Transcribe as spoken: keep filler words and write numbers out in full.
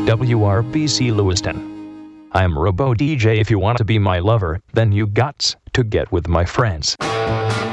W R B C Lewiston. I'm Robo D J. If you want to be my lover, then you gots to get with my friends.